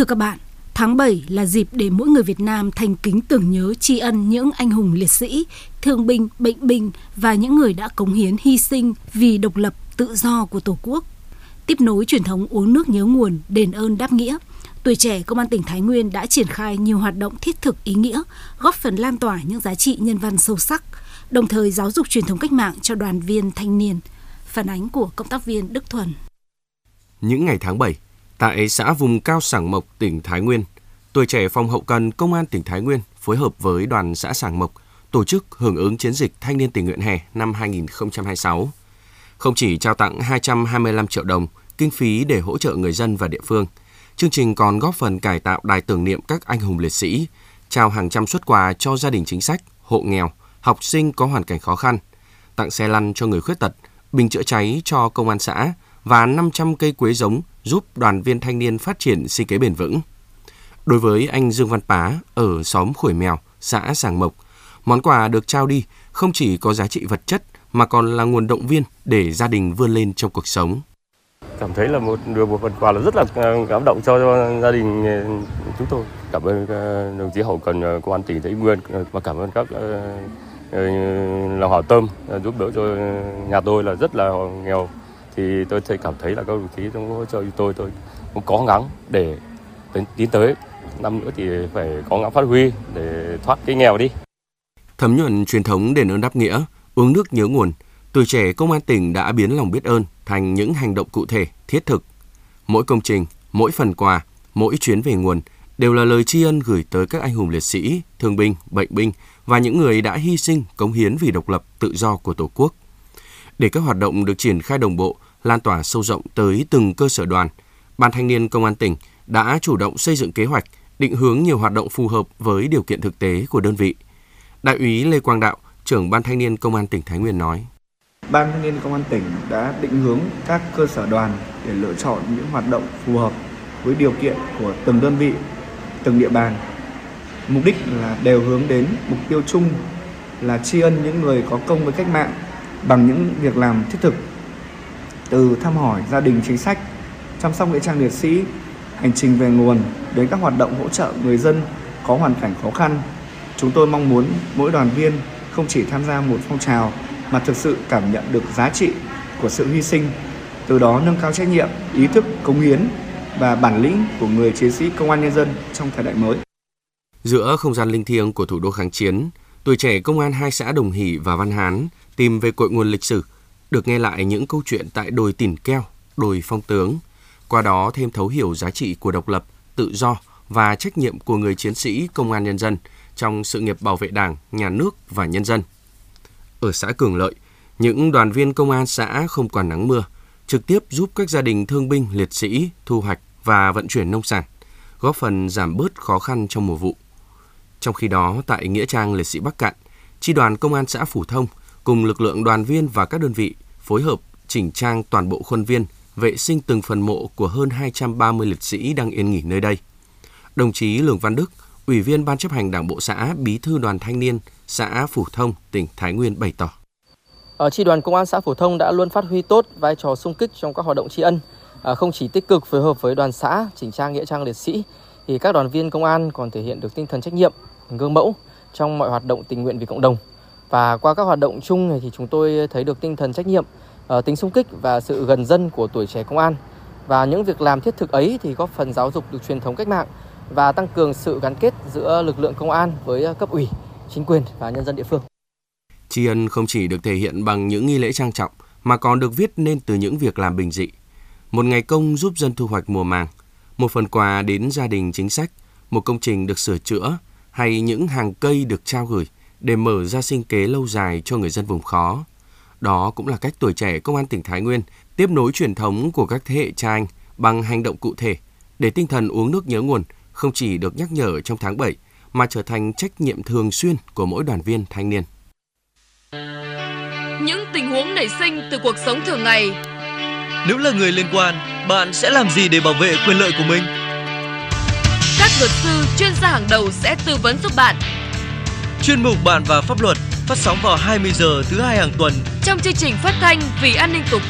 Thưa các bạn, tháng 7 là dịp để mỗi người Việt Nam thành kính tưởng nhớ tri ân những anh hùng liệt sĩ, thương binh, bệnh binh và những người đã cống hiến hy sinh vì độc lập tự do của Tổ quốc. Tiếp nối truyền thống uống nước nhớ nguồn, đền ơn đáp nghĩa, Tuổi Trẻ Công an tỉnh Thái Nguyên đã triển khai nhiều hoạt động thiết thực ý nghĩa, góp phần lan tỏa những giá trị nhân văn sâu sắc, đồng thời giáo dục truyền thống cách mạng cho đoàn viên thanh niên. Phản ánh của cộng tác viên Đức Thuần. Những ngày tháng 7, tại xã vùng cao Sảng Mộc, tỉnh Thái Nguyên, Tuổi Trẻ Phòng Hậu cần Công an tỉnh Thái Nguyên phối hợp với đoàn xã Sảng Mộc tổ chức hưởng ứng chiến dịch Thanh niên tình nguyện hè năm 2026. Không chỉ trao tặng 225 triệu đồng kinh phí để hỗ trợ người dân và địa phương, chương trình còn góp phần cải tạo đài tưởng niệm các anh hùng liệt sĩ, trao hàng trăm suất quà cho gia đình chính sách, hộ nghèo, học sinh có hoàn cảnh khó khăn, tặng xe lăn cho người khuyết tật, bình chữa cháy cho công an xã và 500 cây quế giống giúp đoàn viên thanh niên phát triển sinh kế bền vững. Đối với anh Dương Văn Pá ở xóm Khuổi Mèo, xã Sảng Mộc, món quà được trao đi không chỉ có giá trị vật chất mà còn là nguồn động viên để gia đình vươn lên trong cuộc sống. Cảm thấy là một phần quà là rất là cảm động cho gia đình chúng tôi. Cảm ơn đồng chí hậu cần công an tỉnh Thái Nguyên và cảm ơn các lòng hảo tâm giúp đỡ cho nhà tôi là rất là nghèo. Thì tôi cảm thấy là các đồng chí trong hỗ trợ cho tôi cũng có gắng để tiến tới năm nữa thì phải có gắng phát huy để thoát cái nghèo đi. Thấm nhuần truyền thống đền ơn đáp nghĩa, uống nước nhớ nguồn, Tuổi Trẻ Công an tỉnh đã biến lòng biết ơn thành những hành động cụ thể, thiết thực. Mỗi công trình, mỗi phần quà, mỗi chuyến về nguồn đều là lời tri ân gửi tới các anh hùng liệt sĩ, thương binh, bệnh binh và những người đã hy sinh, cống hiến vì độc lập, tự do của Tổ quốc. Để các hoạt động được triển khai đồng bộ, lan tỏa sâu rộng tới từng cơ sở đoàn, Ban Thanh niên Công an tỉnh đã chủ động xây dựng kế hoạch, định hướng nhiều hoạt động phù hợp với điều kiện thực tế của đơn vị. Đại úy Lê Quang Đạo, trưởng Ban Thanh niên Công an tỉnh Thái Nguyên nói: Ban Thanh niên Công an tỉnh đã định hướng các cơ sở đoàn để lựa chọn những hoạt động phù hợp với điều kiện của từng đơn vị, từng địa bàn. Mục đích là đều hướng đến mục tiêu chung là tri ân những người có công với cách mạng bằng những việc làm thiết thực, từ thăm hỏi gia đình chính sách, chăm sóc nghĩa trang liệt sĩ, hành trình về nguồn đến các hoạt động hỗ trợ người dân có hoàn cảnh khó khăn. Chúng tôi mong muốn mỗi đoàn viên không chỉ tham gia một phong trào mà thực sự cảm nhận được giá trị của sự hy sinh, từ đó nâng cao trách nhiệm, ý thức cống hiến và bản lĩnh của người chiến sĩ công an nhân dân trong thời đại mới. Giữa không gian linh thiêng của thủ đô kháng chiến, Tuổi Trẻ Công an hai xã Đồng Hỷ và Văn Hán tìm về cội nguồn lịch sử, được nghe lại những câu chuyện tại đồi Tỉn Keo, đồi Phong Tướng, qua đó thêm thấu hiểu giá trị của độc lập, tự do và trách nhiệm của người chiến sĩ công an nhân dân trong sự nghiệp bảo vệ Đảng, Nhà nước và nhân dân. Ở xã Cường Lợi, những đoàn viên công an xã không quản nắng mưa, trực tiếp giúp các gia đình thương binh, liệt sĩ thu hoạch và vận chuyển nông sản, góp phần giảm bớt khó khăn trong mùa vụ. Trong khi đó, tại Nghĩa trang Liệt sĩ Bắc Cạn, Chi đoàn Công an xã Phủ Thông cùng lực lượng đoàn viên và các đơn vị phối hợp chỉnh trang toàn bộ khuôn viên, vệ sinh từng phần mộ của hơn 230 liệt sĩ đang yên nghỉ nơi đây. Đồng chí Lường Văn Đức, Ủy viên Ban chấp hành Đảng bộ xã, Bí thư Đoàn Thanh niên xã Phủ Thông, tỉnh Thái Nguyên bày tỏ: Chi đoàn Công an xã Phủ Thông đã luôn phát huy tốt vai trò xung kích trong các hoạt động tri ân, không chỉ tích cực phối hợp với đoàn xã chỉnh trang nghĩa trang liệt sĩ, thì các đoàn viên công an còn thể hiện được tinh thần trách nhiệm, gương mẫu trong mọi hoạt động tình nguyện vì cộng đồng. Và qua các hoạt động chung này thì chúng tôi thấy được tinh thần trách nhiệm, tính xung kích và sự gần dân của tuổi trẻ công an. Và những việc làm thiết thực ấy thì góp phần giáo dục được truyền thống cách mạng và tăng cường sự gắn kết giữa lực lượng công an với cấp ủy, chính quyền và nhân dân địa phương. Tri ân không chỉ được thể hiện bằng những nghi lễ trang trọng mà còn được viết nên từ những việc làm bình dị. Một ngày công giúp dân thu hoạch mùa màng, một phần quà đến gia đình chính sách, một công trình được sửa chữa hay những hàng cây được trao gửi để mở ra sinh kế lâu dài cho người dân vùng khó. Đó cũng là cách Tuổi Trẻ Công an tỉnh Thái Nguyên tiếp nối truyền thống của các thế hệ cha anh bằng hành động cụ thể để tinh thần uống nước nhớ nguồn không chỉ được nhắc nhở trong tháng 7 mà trở thành trách nhiệm thường xuyên của mỗi đoàn viên thanh niên. Những tình huống nảy sinh từ cuộc sống thường ngày. Nếu là người liên quan, bạn sẽ làm gì để bảo vệ quyền lợi của mình? Các luật sư, chuyên gia hàng đầu sẽ tư vấn giúp bạn. Chuyên mục Bạn và Pháp luật phát sóng vào 20 giờ thứ 2 hàng tuần trong chương trình phát thanh Vì an ninh Tổ